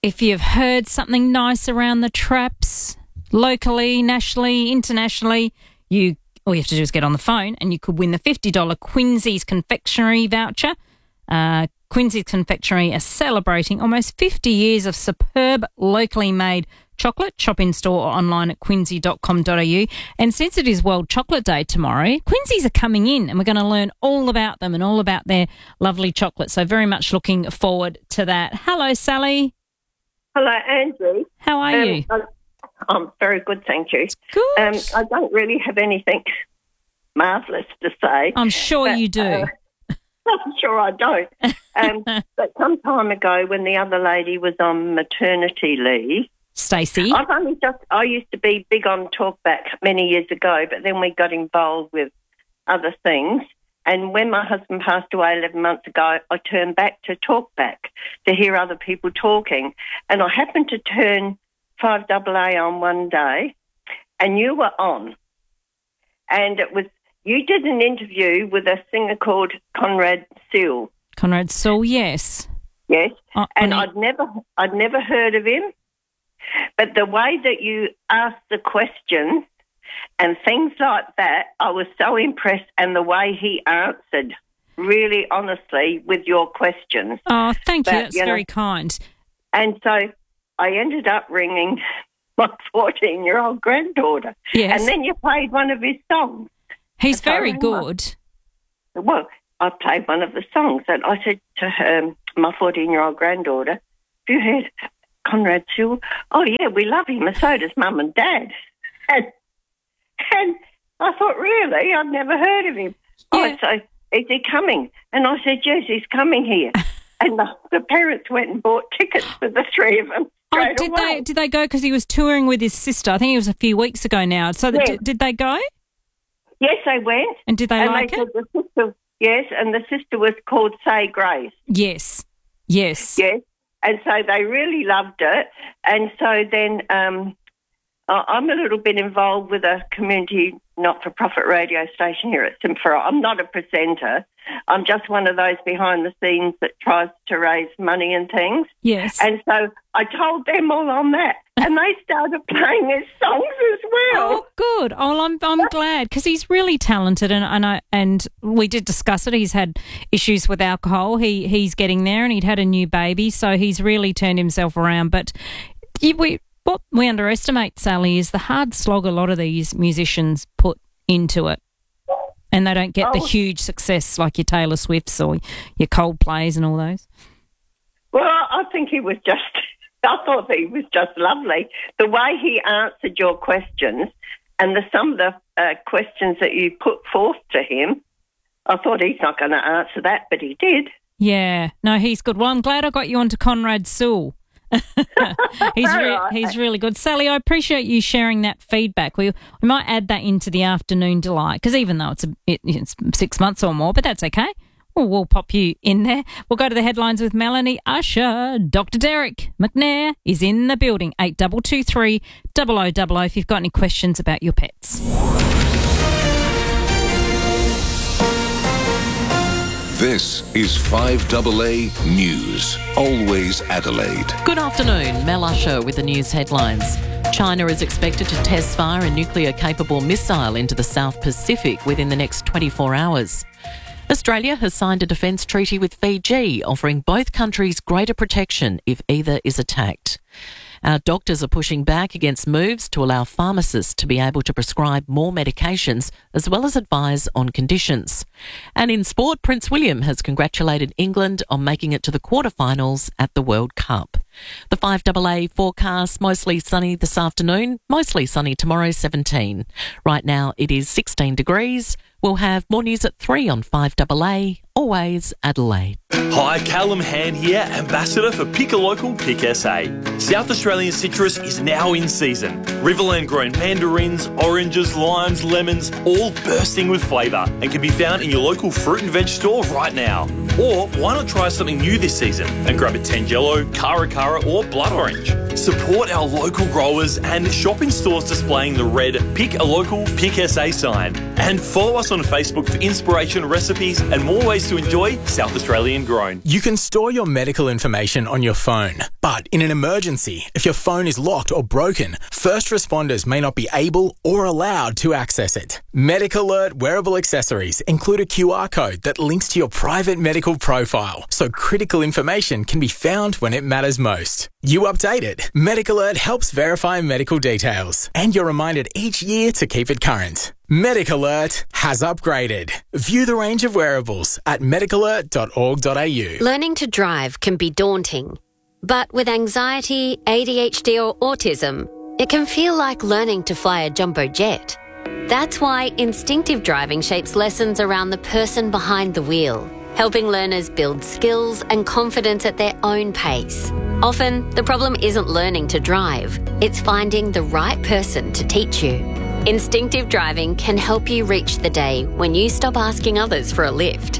if you've heard something nice around the traps, locally, nationally, internationally, all you have to do is get on the phone and you could win the $50 Quincy's Confectionery voucher. Quincy's Confectionery are celebrating almost 50 years of superb locally made chocolate. Shop in store or online at quincy.com.au. And since it is World Chocolate Day tomorrow, Quincy's are coming in and we're going to learn all about them and all about their lovely chocolate. So very much looking forward to that. Hello, Sally. Hello, Angie. How are you? I'm very good, thank you. Good. I don't really have anything marvellous to say. I'm sure you do. I'm sure I don't. But some time ago when the other lady was on maternity leave, Stacey? I used to be big on Talkback many years ago, but then we got involved with other things. And when my husband passed away 11 months ago, I turned back to Talkback to hear other people talking. And I happened to turn 5AA on one day, and you were on. And you did an interview with a singer called Conrad Sewell. Conrad Sewell, yes. Yes, and I'd never heard of him. But the way that you asked the questions and things like that, I was so impressed, and the way he answered, really honestly, with your questions. Oh, thank you. That's very kind. And so I ended up ringing my 14-year-old granddaughter. Yes. And then you played one of his songs. He's very good. Well, I played one of the songs, and I said to her, my 14-year-old granddaughter, have you heard Conrad Sewell? Oh, yeah, we love him, and so does Mum and Dad. And I thought, really? I've never heard of him. Yeah. Oh, so is he coming? And I said, yes, he's coming here. And the parents went and bought tickets for the three of them. Did they go because he was touring with his sister? I think it was a few weeks ago now. So did they go? Yes, they went. And did they like it? The sister, yes, and the sister was called Say Grace. Yes. Yes. Yes. And so they really loved it. And so then I'm a little bit involved with a community not-for-profit radio station here at Simferop. I'm not a presenter. I'm just one of those behind the scenes that tries to raise money and things. Yes. And so I told them all on that, and they started playing his songs as well. Oh, good. Oh, I'm glad, because he's really talented, and we did discuss it. He's had issues with alcohol. He's getting there, and he'd had a new baby, so he's really turned himself around. But what we underestimate, Sally, is the hard slog a lot of these musicians put into it. And they don't get the huge success like your Taylor Swifts or your Coldplays and all those. Well, I thought he was just lovely. The way he answered your questions and some of the questions that you put forth to him, I thought he's not going to answer that, but he did. Yeah. No, he's good. Well, I'm glad I got you onto Conrad Sewell. He's really good. Sally, I appreciate you sharing that feedback. We might add that into the afternoon delight, because even though it's 6 months or more, but that's okay. We'll pop you in there. We'll go to the headlines with Melanie Usher. Dr. Derek McNair is in the building. 8223 0000 if you've got any questions about your pets. This is 5AA News, always Adelaide. Good afternoon, Mel Usher with the news headlines. China is expected to test fire a nuclear-capable missile into the South Pacific within the next 24 hours. Australia has signed a defence treaty with Fiji, offering both countries greater protection if either is attacked. Our doctors are pushing back against moves to allow pharmacists to be able to prescribe more medications as well as advise on conditions. And in sport, Prince William has congratulated England on making it to the quarterfinals at the World Cup. The 5AA forecast, mostly sunny this afternoon, mostly sunny tomorrow, 17. Right now it is 16 degrees. We'll have more news at 3 on 5AA, always Adelaide. Hi, Callum Hand here, Ambassador for Pick a Local, Pick SA. South Australian citrus is now in season. Riverland grown mandarins, oranges, limes, lemons, all bursting with flavour and can be found in your local fruit and veg store right now. Or why not try something new this season and grab a Tangelo, Cara Cara or Blood Orange. Support our local growers and shop in stores displaying the red Pick a Local, Pick SA sign. And follow us on Facebook for inspiration, recipes and more ways to enjoy South Australian grown. You can store your medical information on your phone, but But in an emergency, if your phone is locked or broken, first responders may not be able or allowed to access it. Medic Alert wearable accessories include a QR code that links to your private medical profile, so critical information can be found when it matters most. You update it. Medic Alert helps verify medical details, and you're reminded each year to keep it current. Medic Alert has upgraded. View the range of wearables at medicalert.org.au. Learning to drive can be daunting, but with anxiety, ADHD or autism, it can feel like learning to fly a jumbo jet. That's why instinctive driving shapes lessons around the person behind the wheel, helping learners build skills and confidence at their own pace. Often, the problem isn't learning to drive, it's finding the right person to teach you. Instinctive driving can help you reach the day when you stop asking others for a lift.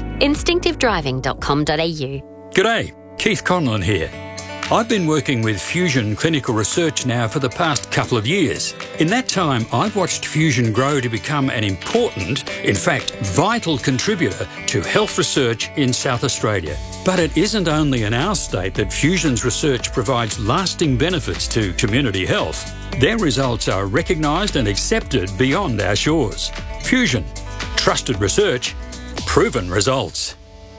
Instinctivedriving.com.au. G'day, Keith Conlon here. I've been working with Fusion Clinical Research now for the past couple of years. In that time, I've watched Fusion grow to become an important, in fact, vital contributor to health research in South Australia. But it isn't only in our state that Fusion's research provides lasting benefits to community health. Their results are recognised and accepted beyond our shores. Fusion. Trusted research. Proven results.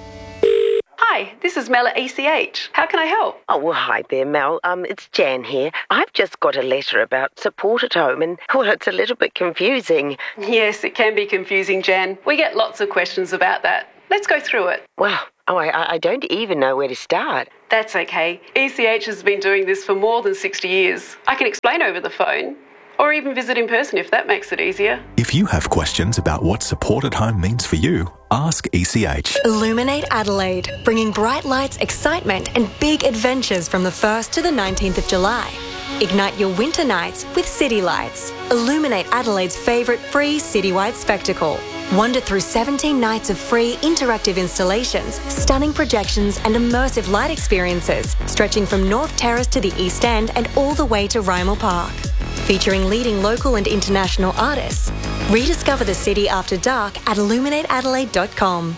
Hi, this is Mel at ECH. How can I help? Oh, well, hi there, Mel. It's Jan here. I've just got a letter about support at home and, well, it's a little bit confusing. Yes, it can be confusing, Jan. We get lots of questions about that. Let's go through it. Well, I don't even know where to start. That's okay. ECH has been doing this for more than 60 years. I can explain over the phone, or even visit in person if that makes it easier. If you have questions about what support at home means for you, ask ECH. Illuminate Adelaide, bringing bright lights, excitement and big adventures from the 1st to the 19th of July. Ignite your winter nights with City Lights. Illuminate Adelaide's favourite free citywide spectacle. Wander through 17 nights of free interactive installations, stunning projections and immersive light experiences, stretching from North Terrace to the East End and all the way to Rymel Park. Featuring leading local and international artists. Rediscover the city after dark at illuminateadelaide.com.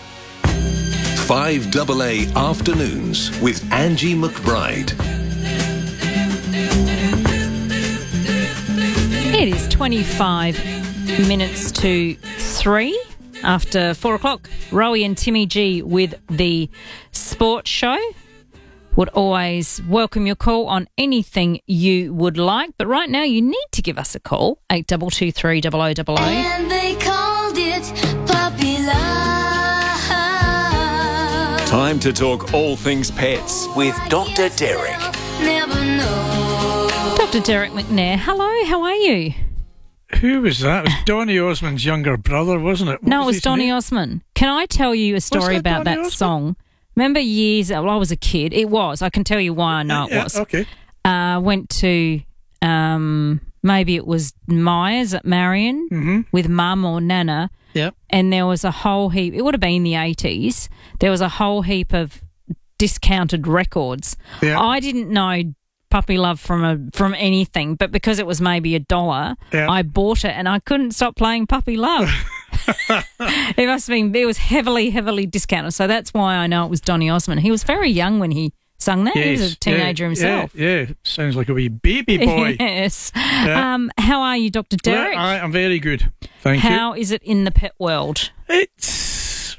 5AA Afternoons with Angie McBride. It is 25 minutes to 3 after 4 o'clock. Rowie and Timmy G with the Sports Show. Would always welcome your call on anything you would like. But right now you need to give us a call, 8223 0000. And they called it Puppy Love. Time to talk all things pets with Dr. Derek. Never know. Dr. Derek McNair, hello, how are you? Who was that? It was Donny Osmond's younger brother, wasn't it? No, it was Donny Osmond. Can I tell you a story about that song? Remember years, well, I was a kid. It was. I can tell you why I know it was. Okay. Went to, maybe it was Myers at Marion with Mum or Nana. Yeah. And there was a whole heap, it would have been the 80s, there was a whole heap of discounted records. Yeah. I didn't know Puppy Love from anything, but because it was maybe $1, I bought it and I couldn't stop playing Puppy Love. It must have been, it was heavily discounted. So that's why I know it was Donny Osmond. He was very young when he sung that. Yes, he was a teenager himself. Yeah, sounds like a wee baby boy. Yes. Yeah. How are you, Dr. Derek? Well, I'm very good. Thank you. How is it in the pet world? It's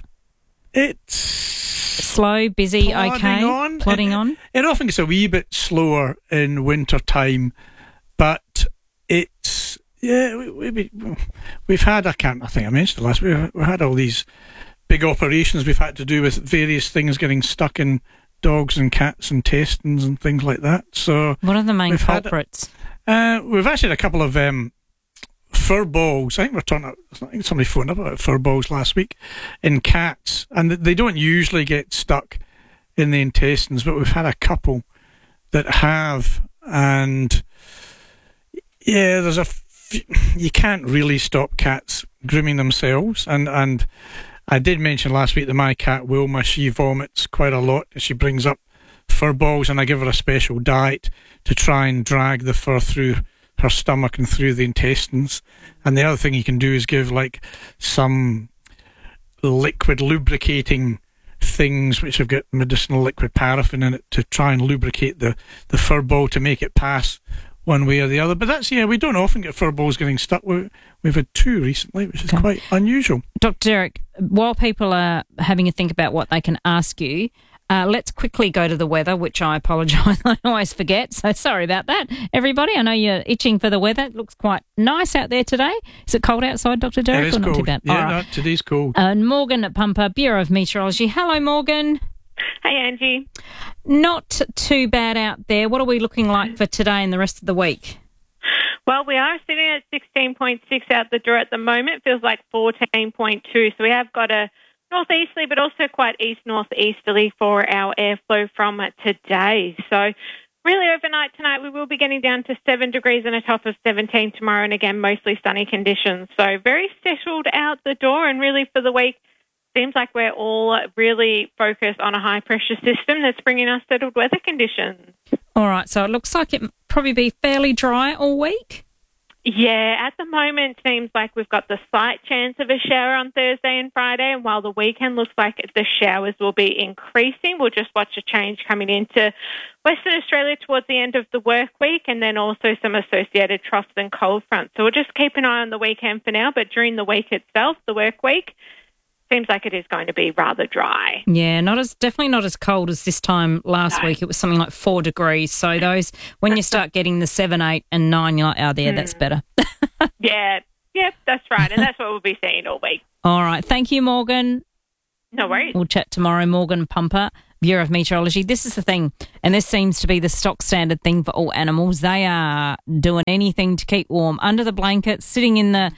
slow, busy, plodding on. It often gets a wee bit slower in winter time, but it's we've had, I think I mentioned it last week, we've had all these big operations we've had to do with various things getting stuck in dogs and cats and intestines and things like that. So what are the main culprits? We've actually had a couple of fur balls. I think somebody phoned up about fur balls last week in cats, and they don't usually get stuck in the intestines, but we've had a couple that have, and yeah, you can't really stop cats grooming themselves, and I did mention last week that my cat Wilma, she vomits quite a lot. She brings up fur balls, and I give her a special diet to try and drag the fur through her stomach and through the intestines. And the other thing you can do is give like some liquid lubricating things which have got medicinal liquid paraffin in it to try and lubricate the fur ball to make it pass one way or the other. But that's, we don't often get fur balls getting stuck. We've had 2 recently, which is quite unusual. Dr. Derek, while people are having a think about what they can ask you, let's quickly go to the weather, which I apologise, I always forget, so sorry about that. Everybody, I know you're itching for the weather. It looks quite nice out there today. Is it cold outside, Dr. Derek? It is or not cold. Too bad? Yeah, All right. no, today's cold. And Morgan at Pumper, Bureau of Meteorology. Hello, Morgan. Hey, Angie. Not too bad out there. What are we looking like for today and the rest of the week? Well, we are sitting at 16.6 out the door at the moment. Feels like 14.2. So we have got a northeasterly but also quite east-northeasterly for our airflow from today. So really overnight tonight we will be getting down to 7 degrees and a top of 17 tomorrow, and again mostly sunny conditions. So very settled out the door, and really for the week seems like we're all really focused on a high-pressure system that's bringing us settled weather conditions. All right, so it looks like it probably be fairly dry all week? Yeah, at the moment seems like we've got the slight chance of a shower on Thursday and Friday, and while the weekend looks like the showers will be increasing, we'll just watch a change coming into Western Australia towards the end of the work week, and then also some associated troughs and cold fronts. So we'll just keep an eye on the weekend for now, but during the week itself, the work week, seems like it is going to be rather dry. Yeah, definitely not as cold as this time last week. It was something like 4 degrees. So those, when you start getting the 7, 8 and 9, you're like, oh, there, that's better. Yeah, that's right. And that's what we'll be seeing all week. All right. Thank you, Morgan. No worries. We'll chat tomorrow. Morgan Pumper, Bureau of Meteorology. This is the thing, and this seems to be the stock standard thing for all animals. They are doing anything to keep warm, under the blankets, sitting in the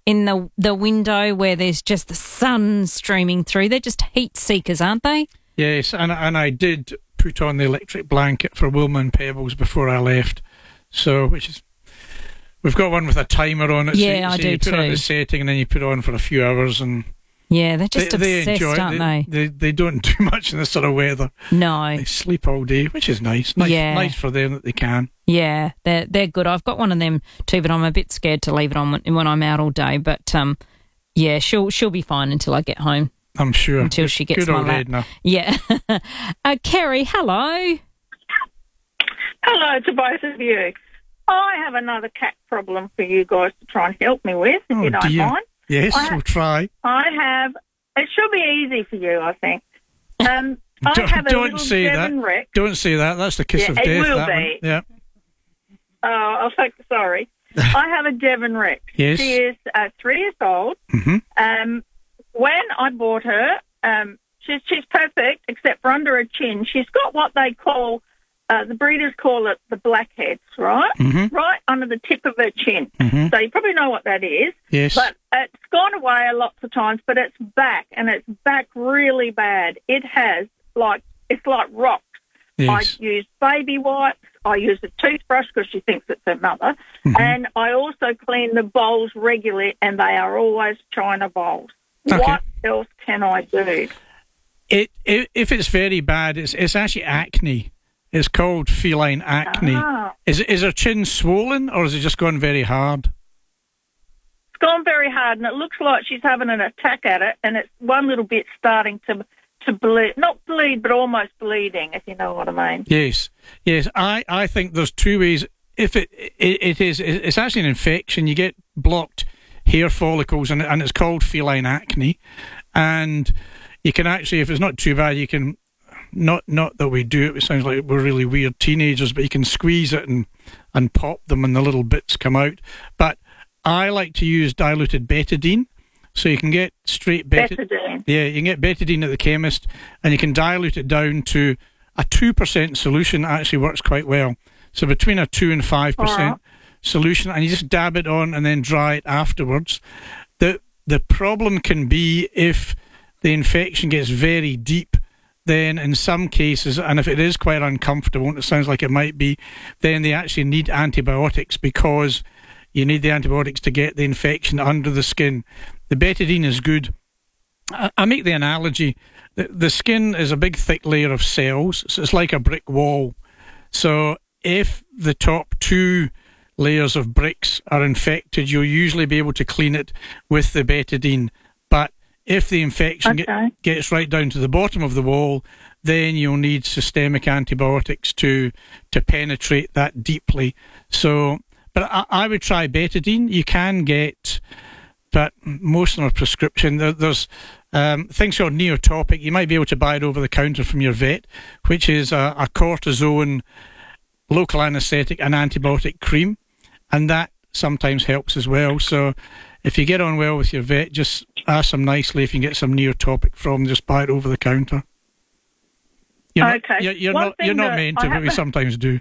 window where there's just the sun streaming through. They're just heat seekers, aren't they? Yes, and I did put on the electric blanket for Wilma and Pebbles before I left. So, we've got one with a timer on it. Yeah, I do you put too. on the setting and then you put it on for a few hours, and yeah, they're just they obsessed, enjoy it. aren't they? They don't do much in this sort of weather. No. They sleep all day, which is nice. Nice for them that they can. Yeah, they're good. I've got one of them too, but I'm a bit scared to leave it on when I'm out all day. But yeah, she'll be fine until I get home. I'm sure. Until she gets good my old lap. Edna. Yeah. Kerry, hello. Hello to both of you. I have another cat problem for you guys to try and help me with, if you don't mind. Yes, we'll try. It should be easy for you, I think. I have a Don't little say Devon that. Rex. Don't say that. That's the kiss of death. It will that be. One. Yeah. Oh, sorry. I have a Devon Rex. Yes. She is 3 years old. Mm-hmm. When I bought her, she's perfect except for under her chin. She's got what they call, the breeders call it the blackheads, right? Mm-hmm. Right under the tip of her chin. Mm-hmm. So you probably know what that is. Yes. But it's gone away lots of times, but it's back, and it's back really bad. It has, it's like rocks. Yes. I use baby wipes. I use a toothbrush because she thinks it's her mother. Mm-hmm. And I also clean the bowls regularly, and they are always China bowls. Okay. What else can I do? If it's very bad, it's actually acne. It's called feline acne. Ah. Is her chin swollen, or has it just gone very hard? It's gone very hard, and it looks like she's having an attack at it, and it's one little bit starting to bleed. Not bleed, but almost bleeding, if you know what I mean. Yes. I think there's 2 ways. If it's actually an infection. You get blocked hair follicles, and it's called feline acne. And you can actually, if it's not too bad, you can, not that we do it sounds like we're really weird teenagers, but you can squeeze it and pop them and the little bits come out. But I like to use diluted betadine. So you can get straight betadine. Yeah, you can get betadine at the chemist, and you can dilute it down to a 2% solution. That actually works quite well. So between a 2 and 5% solution, and you just dab it on and then dry it afterwards. The problem can be if the infection gets very deep, then in some cases, and if it is quite uncomfortable, and it sounds like it might be, then they actually need antibiotics, because you need the antibiotics to get the infection under the skin. The betadine is good. I make the analogy, the skin is a big thick layer of cells, so it's like a brick wall. So if the top 2 layers of bricks are infected, you'll usually be able to clean it with the betadine. But if the infection gets right down to the bottom of the wall, then you'll need systemic antibiotics to penetrate that deeply. So, but I would try betadine. You can get, but most of them are prescription. There's things called Neotopic. You might be able to buy it over the counter from your vet, which is a cortisone, local anaesthetic and antibiotic cream, and that sometimes helps as well. So if you get on well with your vet, just ask them nicely if you can get some Neotopic from them. Just buy it over the counter. You're not meant to, but we sometimes do.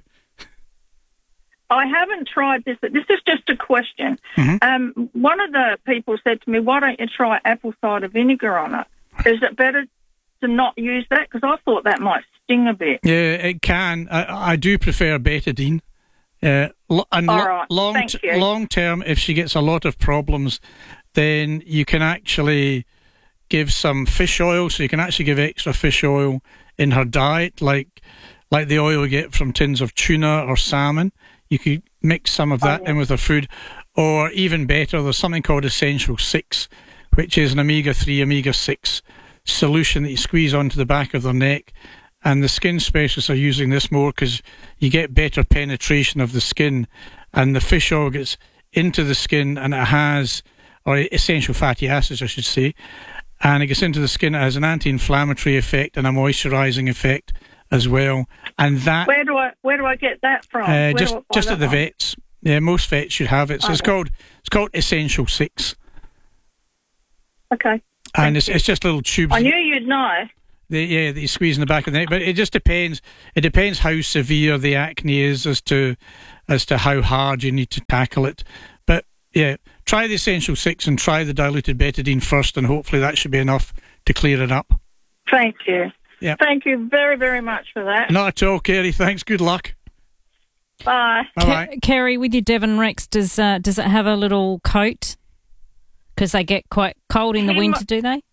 I haven't tried this. This is just a question. One of the people said to me, why don't you try apple cider vinegar on it? Is it better to not use that? Because I thought that might sting a bit. Yeah, it can. I do prefer betadine. And long term, if she gets a lot of problems, then you can actually give some fish oil. So you can actually give extra fish oil in her diet, like the oil you get from tins of tuna or salmon. You could mix some of that in with her food. Or even better, there's something called Essential 6, which is an omega-3, omega-6 solution that you squeeze onto the back of their neck. And the skin specialists are using this more because you get better penetration of the skin, and the fish oil gets into the skin, and it has, or essential fatty acids, I should say, and it gets into the skin. It has an anti-inflammatory effect and a moisturising effect as well. And that where do I get that from? Just at the vets. Yeah, most vets should have it. So it's called Essential 6. Okay. And it's just little tubes. I knew you'd know. That you squeeze in the back of the neck, but it just depends. It depends how severe the acne is as to how hard you need to tackle it. But yeah, try the Essential 6 and try the diluted betadine first, and hopefully that should be enough to clear it up. Thank you. Yeah. Thank you very, very much for that. Not at all, Kerry. Thanks. Good luck. Bye. Bye. Kerry, with your Devon Rex, does it have a little coat? Because they get quite cold in the winter, do they?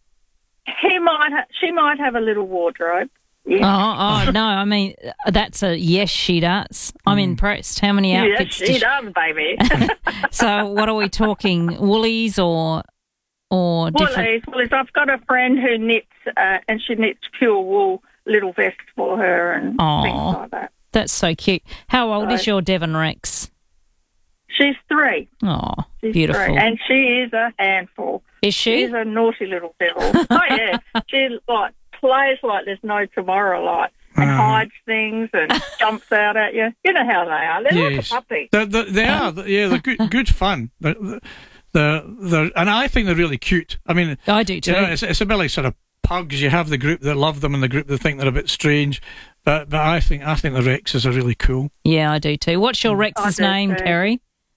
She might have a little wardrobe. Yeah. Oh no! I mean, that's a yes. She does. I'm impressed. How many outfits? Yes, she does, baby. So, what are we talking? Woolies or different? Woolies. I've got a friend who knits, and she knits pure wool little vests for her and things like that. That's so cute. How old is your Devon Rex? She's 3. Oh, she's beautiful. 3, and she is a handful. Is she? She's a naughty little devil. Oh, yeah. She plays like there's no tomorrow, and hides things and jumps out at you. You know how they are. They're like a puppy. They are. Yeah, they're good fun. They're, and I think they're really cute. I mean, I do too. It's a bit like sort of pugs. You have the group that love them and the group that think they're a bit strange. But I think the Rexes are really cool. Yeah, I do too. What's your Rex's name, Kerry?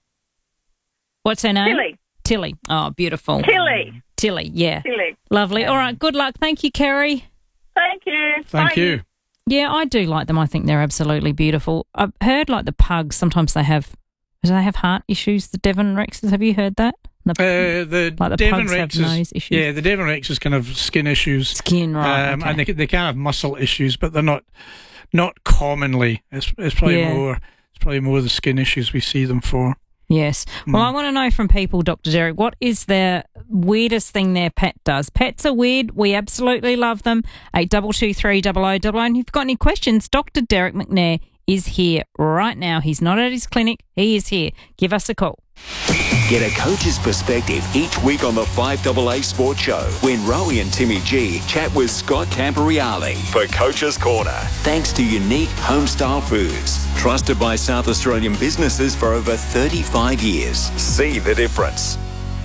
What's her name? Tilly. Tilly. Oh, beautiful. Tilly, yeah. Tilly. Lovely. All right, good luck. Thank you, Kerry. Thank you. Thank you. Yeah, I do like them. I think they're absolutely beautiful. I've heard like the pugs, sometimes do they have heart issues, the Devon Rexes? Have you heard that? The Devon pugs Rexes, have nose issues. Yeah, the Devon Rexes kind of skin issues. Skin, right. Okay. And they can have muscle issues, but they're not commonly. It's probably more the skin issues we see them for. Yes. Well, I want to know from people, Dr. Derek, what is the weirdest thing their pet does? Pets are weird. We absolutely love them. 8223 0000. And if you've got any questions, Dr. Derek McNair is here right now. He's not at his clinic. He is here. Give us a call. Get a coach's perspective each week on the 5AA Sports Show when Rowie and Timmy G chat with Scott Camporeale for Coach's Corner. Thanks to Unique Homestyle Foods, trusted by South Australian businesses for over 35 years. See the difference.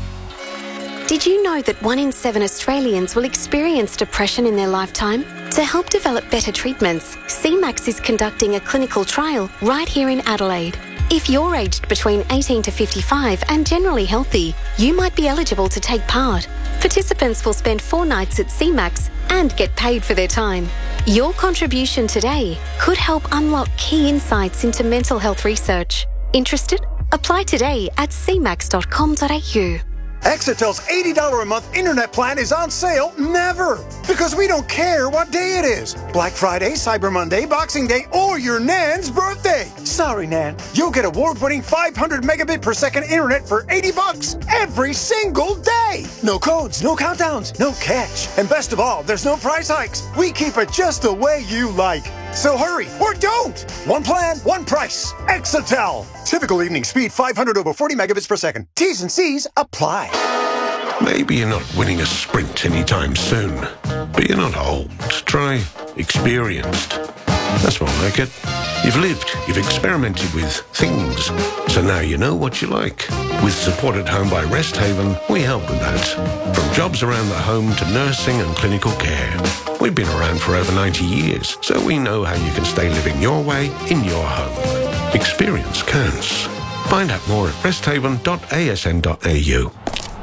Did you know that 1 in 7 Australians will experience depression in their lifetime? To help develop better treatments, CMAX is conducting a clinical trial right here in Adelaide. If you're aged between 18 to 55 and generally healthy, you might be eligible to take part. Participants will spend 4 nights at CMAX and get paid for their time. Your contribution today could help unlock key insights into mental health research. Interested? Apply today at cmax.com.au. Exatel's $80 a month internet plan is on sale never, because we don't care what day it is. Black Friday, Cyber Monday, Boxing Day, or your Nan's birthday. Sorry, Nan. You'll get award-winning 500 megabit per second internet for $80 every single day. No codes, no countdowns, no catch. And best of all, there's no price hikes. We keep it just the way you like. So hurry, or don't! One plan, one price. Exatel. Typical evening speed 500 over 40 megabits per second. T's and C's apply. Maybe you're not winning a sprint anytime soon, but you're not old. Try experienced. That's more like it. You've lived, you've experimented with things, so now you know what you like. With Support at Home by Rest Haven, we help with that. From jobs around the home to nursing and clinical care. We've been around for over 90 years, so we know how you can stay living your way in your home. Experience counts. Find out more at resthaven.asn.au.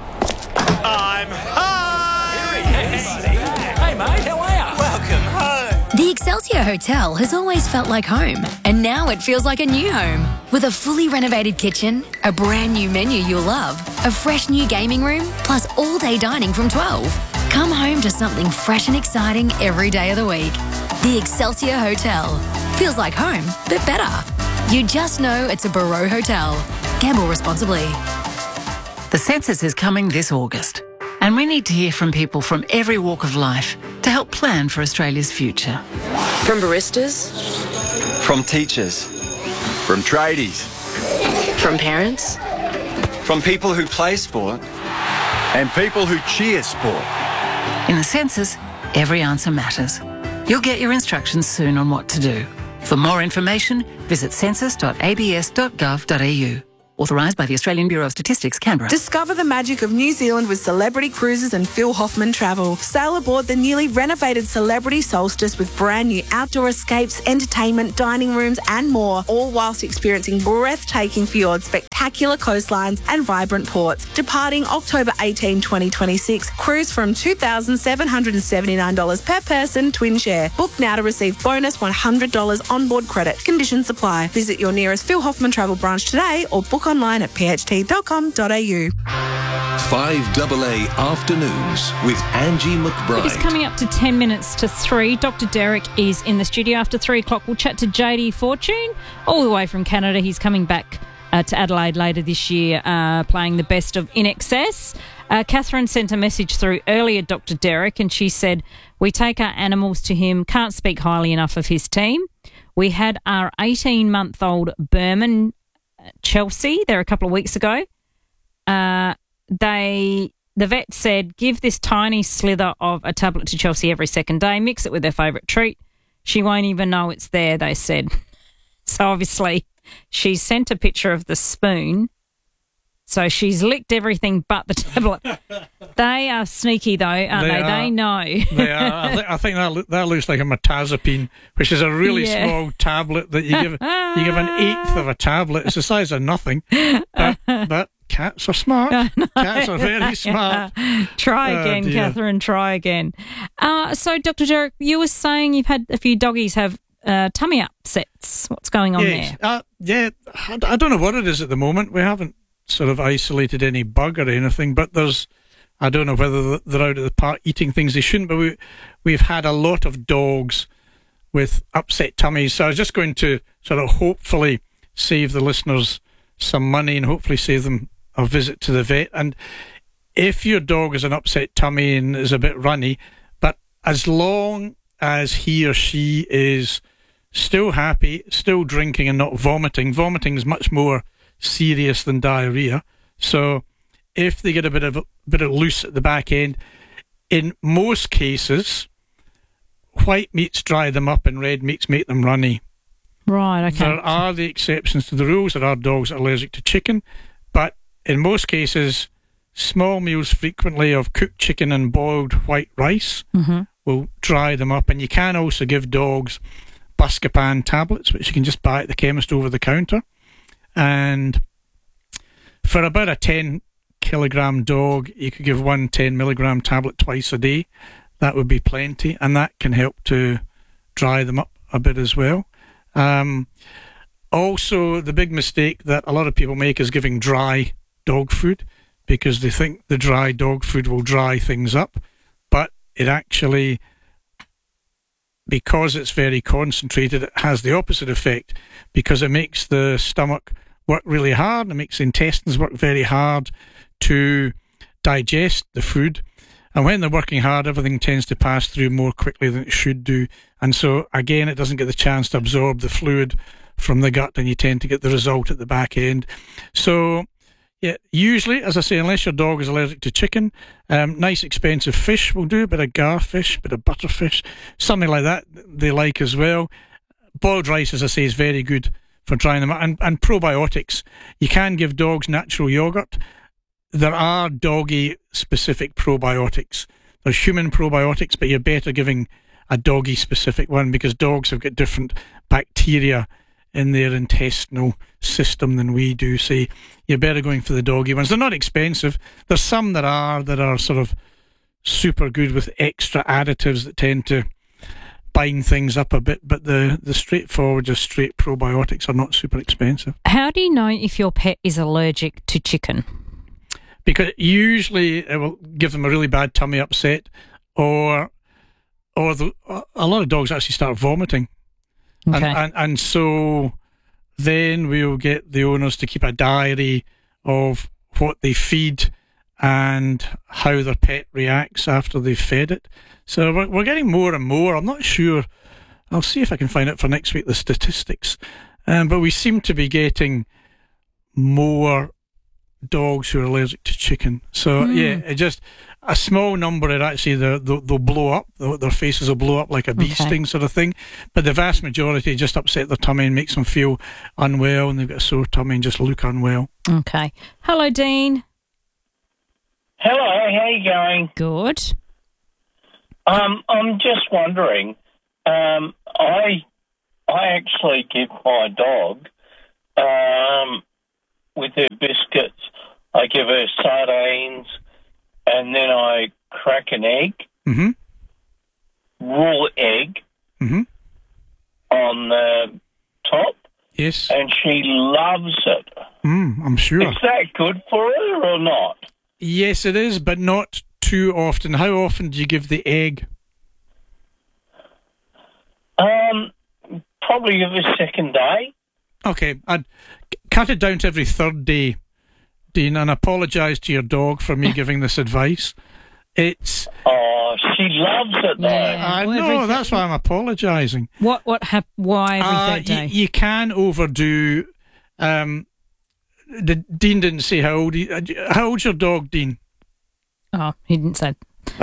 I'm home! Hey, mate, how are you? Welcome home. The Excelsior Hotel has always felt like home, and now it feels like a new home. With a fully renovated kitchen, a brand new menu you'll love, a fresh new gaming room, plus all-day dining from 12. Come home to something fresh and exciting every day of the week. The Excelsior Hotel. Feels like home, but better. You just know it's a Barreau Hotel. Gamble responsibly. The census is coming this August, and we need to hear from people from every walk of life to help plan for Australia's future. From baristas, from teachers, from tradies, from parents, from people who play sport, and people who cheer sport. In the census, every answer matters. You'll get your instructions soon on what to do. For more information, visit census.abs.gov.au. Authorised by the Australian Bureau of Statistics, Canberra. Discover the magic of New Zealand with Celebrity Cruises and Phil Hoffman Travel. Sail aboard the newly renovated Celebrity Solstice with brand new outdoor escapes, entertainment, dining rooms and more, all whilst experiencing breathtaking fjords, spectacular coastlines and vibrant ports. Departing October 18, 2026. Cruise from $2,779 per person, twin share. Book now to receive bonus $100 onboard credit. Conditions apply. Visit your nearest Phil Hoffman Travel branch today or book online at pht.com.au. 5AA Afternoons with Angie McBride. It is coming up to 10 minutes to 3. Dr. Derek is in the studio after 3 o'clock. We'll chat to JD Fortune all the way from Canada. He's coming back to Adelaide later this year, playing the best of In Excess. Catherine sent a message through earlier, Dr. Derek, and she said, we take our animals to him, can't speak highly enough of his team. We had our 18-month-old Berman, Chelsea, there a couple of weeks ago. The vet said, give this tiny slither of a tablet to Chelsea every second day, mix it with her favourite treat. She won't even know it's there, they said. So obviously she sent a picture of the spoon. So she's licked everything but the tablet. They are sneaky though, aren't they? They know. They are. I think that looks like a mirtazapine, which is a really small tablet that you give an eighth of a tablet. It's the size of nothing. But cats are smart. Cats are very smart. Try again, Catherine. Try again. So, Dr. Derek, you were saying you've had a few doggies have tummy upsets. What's going on there? I don't know what it is at the moment. We haven't sort of isolated any bug or anything, but I don't know whether they're out of the park eating things they shouldn't, but we've had a lot of dogs with upset tummies. So I was just going to sort of hopefully save the listeners some money and hopefully save them a visit to the vet. And if your dog has an upset tummy and is a bit runny, but as long as he or she is still happy, still drinking and not vomiting is much more serious than diarrhea. So if they get a bit of loose at the back end, in most cases, white meats dry them up and red meats make them runny. Right, okay. There are the exceptions to the rules. There are dogs that are allergic to chicken, but in most cases, small meals frequently of cooked chicken and boiled white rice will dry them up. And you can also give dogs Buscopan tablets, which you can just buy at the chemist over the counter. And for about a 10-kilogram dog, you could give one 10-milligram tablet twice a day. That would be plenty, and that can help to dry them up a bit as well. Also, the big mistake that a lot of people make is giving dry dog food. because they think the dry dog food will dry things up, but it actually, because it's very concentrated, it has the opposite effect, because it makes the stomach work really hard, it makes the intestines work very hard to digest the food, and when they're working hard, everything tends to pass through more quickly than it should do, and so again it doesn't get the chance to absorb the fluid from the gut, and you tend to get the result at the back end. So yeah, usually, as I say, unless your dog is allergic to chicken, nice expensive fish will do, a bit of garfish, a bit of butterfish, something like that they like as well. Boiled rice, as I say, is very good for drying them out. And probiotics. You can give dogs natural yogurt. There are doggy-specific probiotics. There's human probiotics, but you're better giving a doggy-specific one, because dogs have got different bacteria in their intestinal system than we do. So you're better going for the doggy ones. They're not expensive. There's some that are sort of super good with extra additives that tend to bind things up a bit, but the straightforward, just straight probiotics are not super expensive. How do you know if your pet is allergic to chicken? Because usually it will give them a really bad tummy upset, or a lot of dogs actually start vomiting. Okay. And so then we'll get the owners to keep a diary of what they feed and how their pet reacts after they've fed it. So we're getting more and more. I'm not sure. I'll see if I can find out for next week the statistics. But we seem to be getting more dogs who are allergic to chicken. So yeah, it just a small number. It actually they'll blow up. Their faces will blow up like a bee sting sort of thing. But the vast majority just upset their tummy and makes them feel unwell, and they've got a sore tummy and just look unwell. Okay. Hello, Dean. Hello, how you going? Good. I'm just wondering. I actually give my dog with her biscuits. I give her sardines, and then I crack an egg, raw egg, on the top. Yes. And she loves it. I'm sure. Is that good for her or not? Yes, it is, but not too often. How often do you give the egg? Probably every second day. Okay, I'd cut it down to every third day, Dean, and apologise to your dog for me giving this advice. It's... Oh, she loves it, though. I know, that's why I'm apologising. Why every third day? You can overdo... Dean didn't say how old how old's your dog, Dean? Oh, he didn't say.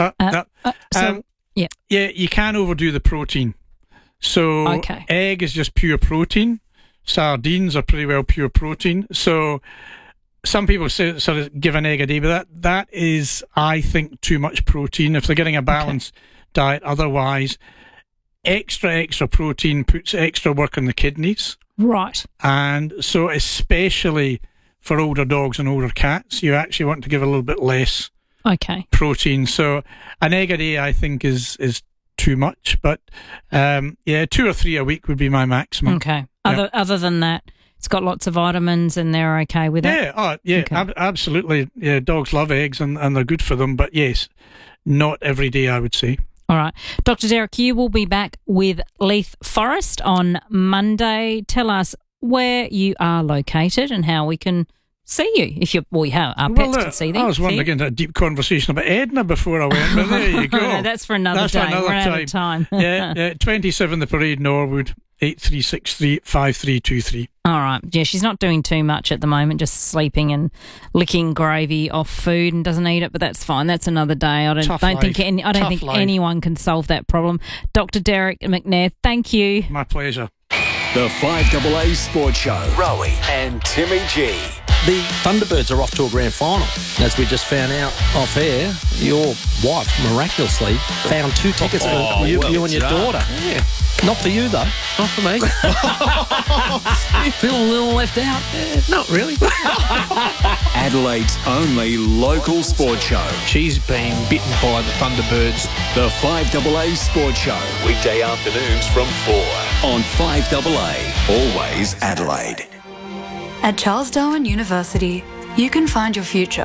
Yeah, you can overdo the protein. So egg is just pure protein. Sardines are pretty well pure protein. So some people say sort of give an egg a day, but that is, I think, too much protein. If they're getting a balanced diet, otherwise, extra protein puts extra work on the kidneys. Right. And so especially for older dogs and older cats, you actually want to give a little bit less protein. So an egg a day, I think, is too much. But 2 or 3 a week would be my maximum. Okay. Other than that, it's got lots of vitamins and they're okay with it? Absolutely. Yeah, dogs love eggs and they're good for them. But yes, not every day, I would say. All right. Dr. Derek, you will be back with Leith Forest on Monday. Tell us where you are located and how we can see you. Our pets can see them. I was wanting to get into a deep conversation about Edna before I went, but there you go. No, that's for another day. We're out of time. 27 The Parade, Norwood, 8363 5323. All right. Yeah, she's not doing too much at the moment, just sleeping and licking gravy off food and doesn't eat it, but that's fine. That's another day. I don't think anyone can solve that problem. Dr. Derek McNair, thank you. My pleasure. The 5AA Sports Show. Rowie and Timmy G. The Thunderbirds are off to a grand final. As we just found out off air, your wife miraculously found 2 tickets for you and your daughter. Yeah. Not for you, though. Not for me. You feel a little left out? Not really. Adelaide's only local sports show. She's been bitten by the Thunderbirds. The 5AA Sports Show. Weekday afternoons from 4 on 5AA. Always Adelaide. At Charles Darwin University, you can find your future,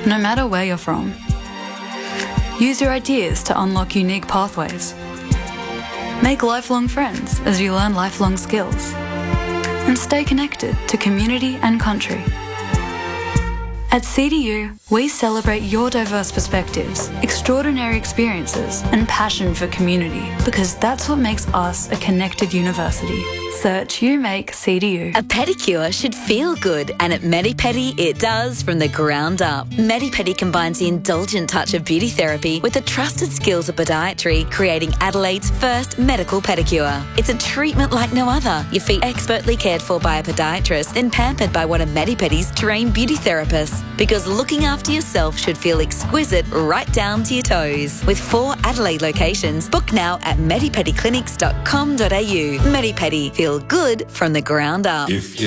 no matter where you're from. Use your ideas to unlock unique pathways. Make lifelong friends as you learn lifelong skills. And stay connected to community and country. At CDU, we celebrate your diverse perspectives, extraordinary experiences, and passion for community, because that's what makes us a connected university. Search You Make CDU. A pedicure should feel good, and at Medipedi it does from the ground up. Medipedi combines the indulgent touch of beauty therapy with the trusted skills of podiatry, creating Adelaide's first medical pedicure. It's a treatment like no other. Your feet expertly cared for by a podiatrist, then pampered by one of Medipedi's trained beauty therapists. Because looking after yourself should feel exquisite right down to your toes. With 4 Adelaide locations, book now at medipediclinics.com.au. Medipedi, feel good from the ground up. If you